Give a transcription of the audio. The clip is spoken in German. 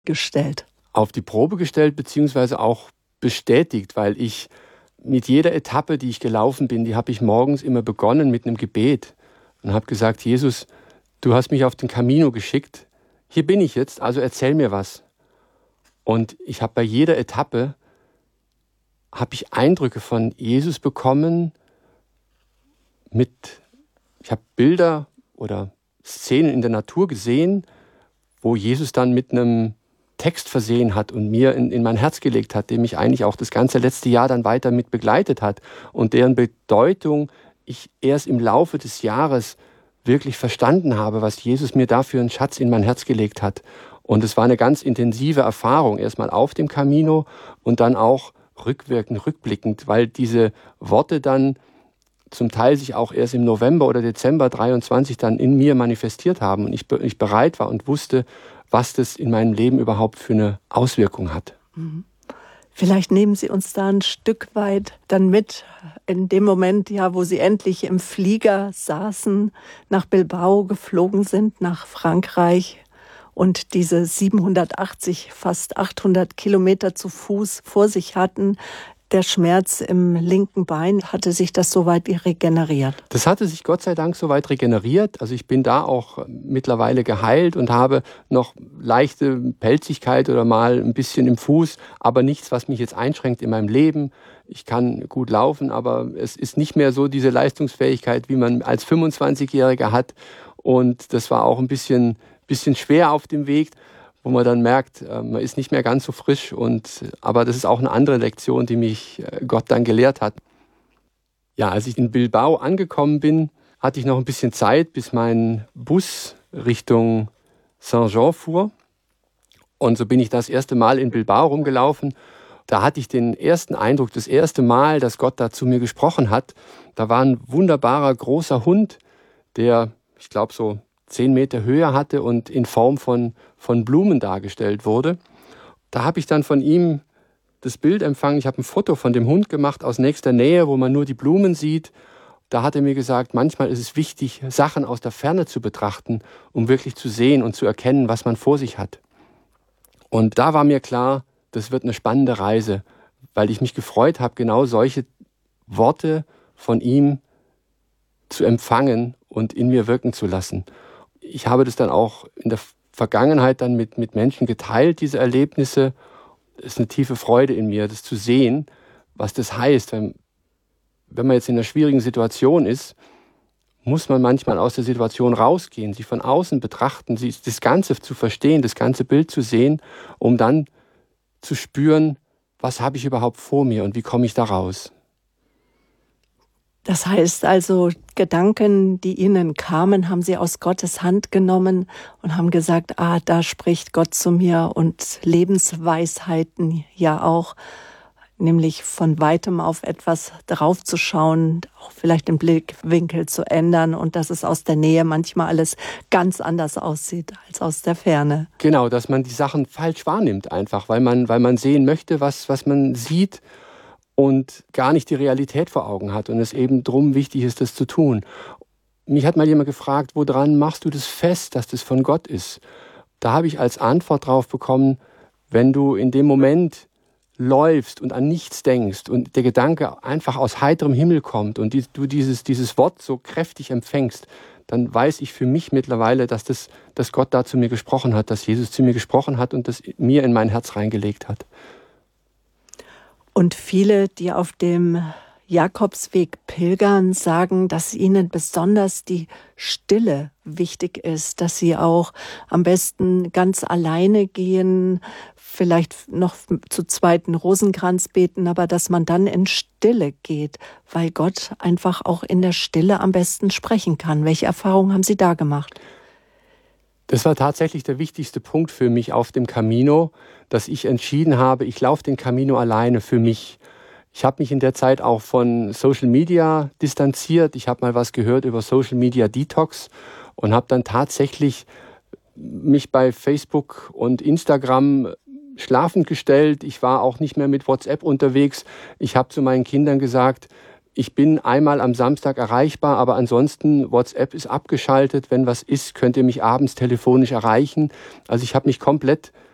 gestellt? Auf die Probe gestellt, beziehungsweise auch bestätigt, weil ich mit jeder Etappe, die ich gelaufen bin, die habe ich morgens immer begonnen mit einem Gebet und habe gesagt, Jesus, du hast mich auf den Camino geschickt, hier bin ich jetzt, also erzähl mir was. Und ich habe bei jeder Etappe habe ich Eindrücke von Jesus bekommen ich habe Bilder oder Szenen in der Natur gesehen, wo Jesus dann mit einem Text versehen hat und mir in mein Herz gelegt hat, der mich eigentlich auch das ganze letzte Jahr dann weiter mit begleitet hat und deren Bedeutung ich erst im Laufe des Jahres wirklich verstanden habe, was Jesus mir da für einen Schatz in mein Herz gelegt hat. Und es war eine ganz intensive Erfahrung, erstmal auf dem Camino und dann auch rückblickend, weil diese Worte dann zum Teil sich auch erst im November oder Dezember 23 dann in mir manifestiert haben und ich bereit war und wusste, was das in meinem Leben überhaupt für eine Auswirkung hat. Vielleicht nehmen Sie uns da ein Stück weit dann mit in dem Moment, ja, wo Sie endlich im Flieger saßen, nach Bilbao geflogen sind, nach Frankreich und diese 780, fast 800 Kilometer zu Fuß vor sich hatten. Der Schmerz im linken Bein, hatte sich das soweit regeneriert? Das hatte sich Gott sei Dank soweit regeneriert. Also ich bin da auch mittlerweile geheilt und habe noch leichte Pelzigkeit oder mal ein bisschen im Fuß, aber nichts, was mich jetzt einschränkt in meinem Leben. Ich kann gut laufen, aber es ist nicht mehr so diese Leistungsfähigkeit, wie man als 25-Jähriger hat. Und das war auch ein bisschen schwer auf dem Weg, wo man dann merkt, man ist nicht mehr ganz so frisch. Aber das ist auch eine andere Lektion, die mich Gott dann gelehrt hat. Ja, als ich in Bilbao angekommen bin, hatte ich noch ein bisschen Zeit, bis mein Bus Richtung Saint-Jean fuhr. Und so bin ich das erste Mal in Bilbao rumgelaufen. Da hatte ich den ersten Eindruck, das erste Mal, dass Gott da zu mir gesprochen hat. Da war ein wunderbarer, großer Hund, der, ich glaube, so 10 Meter Höhe hatte und in Form von Blumen dargestellt wurde. Da habe ich dann von ihm das Bild empfangen. Ich habe ein Foto von dem Hund gemacht aus nächster Nähe, wo man nur die Blumen sieht. Da hat er mir gesagt, manchmal ist es wichtig, Sachen aus der Ferne zu betrachten, um wirklich zu sehen und zu erkennen, was man vor sich hat. Und da war mir klar, das wird eine spannende Reise, weil ich mich gefreut habe, genau solche Worte von ihm zu empfangen und in mir wirken zu lassen. Ich habe das dann auch in der Vergangenheit dann mit Menschen geteilt, diese Erlebnisse. Es ist eine tiefe Freude in mir, das zu sehen, was das heißt. Wenn man jetzt in einer schwierigen Situation ist, muss man manchmal aus der Situation rausgehen, sie von außen betrachten, das Ganze zu verstehen, das ganze Bild zu sehen, um dann zu spüren, was habe ich überhaupt vor mir und wie komme ich da raus. Das heißt also, Gedanken, die Ihnen kamen, haben Sie aus Gottes Hand genommen und haben gesagt, da spricht Gott zu mir, und Lebensweisheiten ja auch, nämlich von Weitem auf etwas draufzuschauen, auch vielleicht den Blickwinkel zu ändern und dass es aus der Nähe manchmal alles ganz anders aussieht als aus der Ferne. Genau, dass man die Sachen falsch wahrnimmt einfach, weil man sehen möchte, was man sieht, und gar nicht die Realität vor Augen hat und es eben drum wichtig ist, das zu tun. Mich hat mal jemand gefragt, woran machst du das fest, dass das von Gott ist? Da habe ich als Antwort drauf bekommen, wenn du in dem Moment läufst und an nichts denkst und der Gedanke einfach aus heiterem Himmel kommt und du dieses Wort so kräftig empfängst, dann weiß ich für mich mittlerweile, dass Gott da zu mir gesprochen hat, dass Jesus zu mir gesprochen hat und das mir in mein Herz reingelegt hat. Und viele, die auf dem Jakobsweg pilgern, sagen, dass ihnen besonders die Stille wichtig ist, dass sie auch am besten ganz alleine gehen, vielleicht noch zu zweiten Rosenkranz beten, aber dass man dann in Stille geht, weil Gott einfach auch in der Stille am besten sprechen kann. Welche Erfahrungen haben Sie da gemacht? Das war tatsächlich der wichtigste Punkt für mich auf dem Camino, dass ich entschieden habe, ich laufe den Camino alleine für mich. Ich habe mich in der Zeit auch von Social Media distanziert. Ich habe mal was gehört über Social Media Detox und habe dann tatsächlich mich bei Facebook und Instagram schlafend gestellt. Ich war auch nicht mehr mit WhatsApp unterwegs. Ich habe zu meinen Kindern gesagt, ich bin einmal am Samstag erreichbar, aber ansonsten WhatsApp ist abgeschaltet. Wenn was ist, könnt ihr mich abends telefonisch erreichen. Also ich habe mich komplett